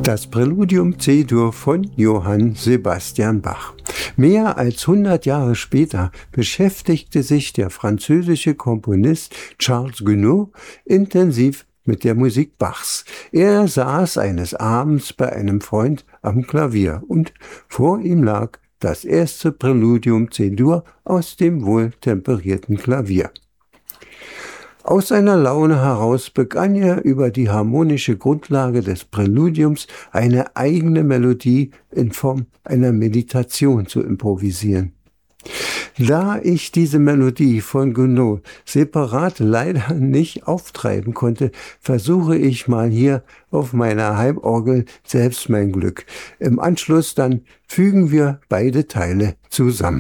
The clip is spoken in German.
Das Präludium C-Dur von Johann Sebastian Bach. Mehr als 100 Jahre später beschäftigte sich der französische Komponist Charles Gounod intensiv mit der Musik Bachs. Er saß eines Abends bei einem Freund am Klavier und vor ihm lag das erste Präludium C-Dur aus dem wohltemperierten Klavier. Aus seiner Laune heraus begann er über die harmonische Grundlage des Präludiums eine eigene Melodie in Form einer Meditation zu improvisieren. Da ich diese Melodie von Gounod separat leider nicht auftreiben konnte, versuche ich mal hier auf meiner Heimorgel selbst mein Glück. Im Anschluss dann fügen wir beide Teile zusammen.